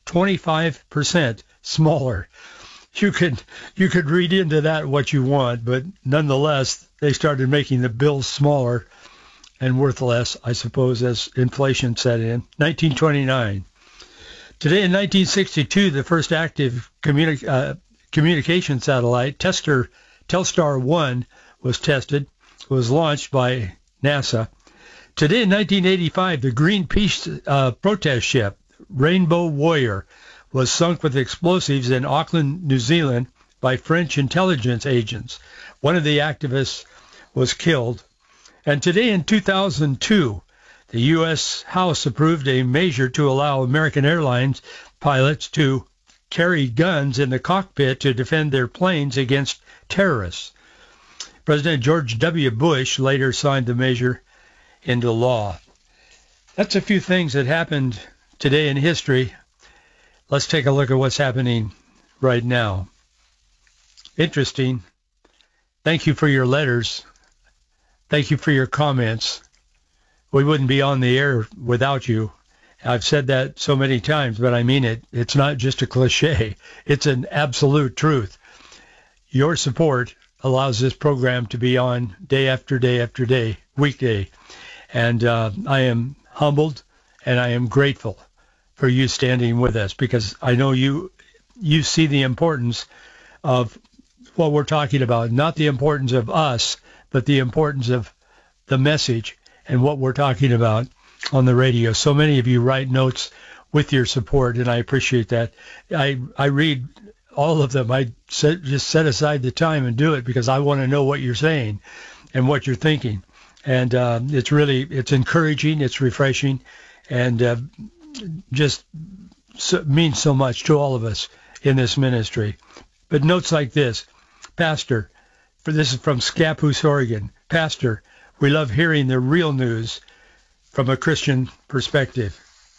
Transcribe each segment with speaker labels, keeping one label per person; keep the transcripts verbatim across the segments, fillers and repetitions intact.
Speaker 1: twenty-five percent smaller. You could you could read into that what you want, but nonetheless, they started making the bills smaller and worth less, I suppose, as inflation set in. nineteen twenty-nine. Today in nineteen sixty-two, the first active communi- uh, communication satellite, Tester, Telstar one, was tested, was launched by NASA. Today in nineteen eighty-five, the Greenpeace uh, protest ship, Rainbow Warrior, was sunk with explosives in Auckland, New Zealand, by French intelligence agents. One of the activists was killed. And today in two thousand two, the U S House approved a measure to allow American Airlines pilots to carry guns in the cockpit to defend their planes against terrorists. President George W. Bush later signed the measure into law. That's a few things that happened today in history. Let's take a look at what's happening right now. Interesting. Thank you for your letters. Thank you for your comments. We wouldn't be on the air without you. I've said that so many times, but I mean it. It's not just a cliche. It's an absolute truth. Your support allows this program to be on day after day after day, weekday. And uh, I am humbled and I am grateful for you standing with us, because I know you you see the importance of what we're talking about, not the importance of us, but the importance of the message and what we're talking about on the radio. So many of you write notes with your support, and I appreciate that. I I read all of them. I set, just set aside the time and do it because I want to know what you're saying and what you're thinking. And uh, it's really, it's encouraging, it's refreshing, and uh, just so, means so much to all of us in this ministry. But notes like this: Pastor, for this is from Scappoose, Oregon. Pastor, we love hearing the real news from a Christian perspective.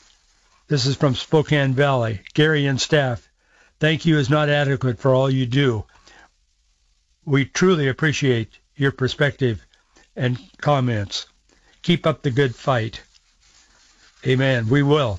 Speaker 1: This is from Spokane Valley. Gary and staff, thank you is not adequate for all you do. We truly appreciate your perspective and comments. Keep up the good fight. Amen. We will.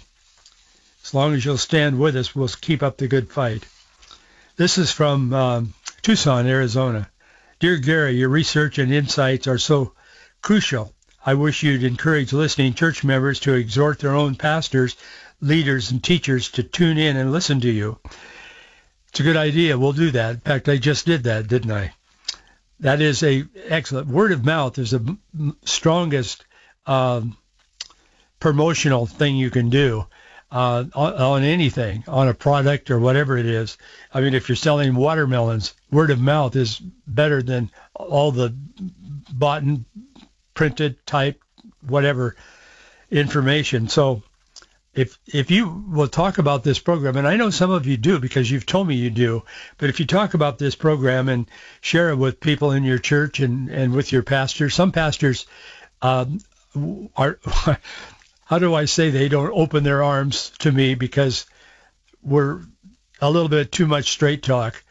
Speaker 1: As long as you'll stand with us, we'll keep up the good fight. This is from um, Tucson, Arizona. Dear Gary, your research and insights are so crucial. I wish you'd encourage listening church members to exhort their own pastors, leaders, and teachers to tune in and listen to you. It's a good idea. We'll do that. In fact, I just did that, didn't I? That is a excellent. Word of mouth is the strongest um, promotional thing you can do uh, on, on anything, on a product or whatever it is. I mean, if you're selling watermelons, word of mouth is better than all the bought and printed, typed, whatever information. So if if you will talk about this program, and I know some of you do because you've told me you do, but if you talk about this program and share it with people in your church and, and with your pastors, some pastors um, are, how do I say, they don't open their arms to me because we're a little bit too much straight talk.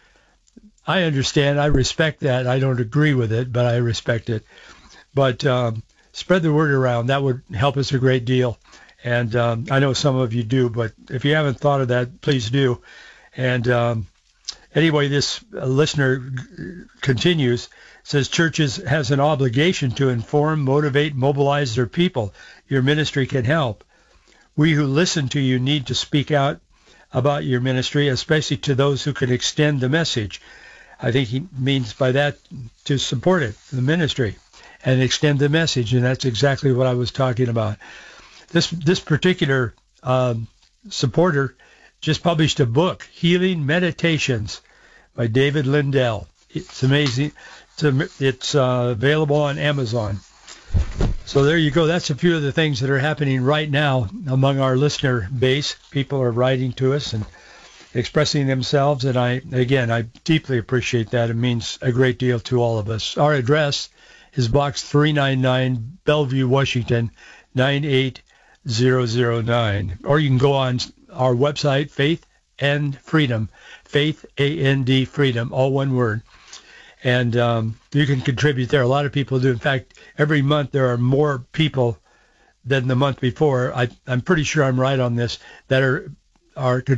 Speaker 1: I understand. I respect that. I don't agree with it, but I respect it. But um, spread the word around. That would help us a great deal. And um, I know some of you do, but if you haven't thought of that, please do. And um, anyway, this uh, listener continues, says churches has an obligation to inform, motivate, mobilize their people. Your ministry can help. We who listen to you need to speak out about your ministry, especially to those who can extend the message. I think he means by that to support it, the ministry, and extend the message. And that's exactly what I was talking about. This this particular um, supporter just published a book, Healing Meditations by David Lindell. It's amazing. It's, it's uh, available on Amazon. So there you go. That's a few of the things that are happening right now among our listener base. People are writing to us and expressing themselves. And I, again, I deeply appreciate that. It means a great deal to all of us. Our address is Box three ninety-nine, Bellevue, Washington, nine eight zero zero nine. Or you can go on our website, Faith and Freedom, Faith, A N D, Freedom, all one word. And um, you can contribute there. A lot of people do. In fact, every month there are more people than the month before. I, I'm pretty sure I'm right on this, that are are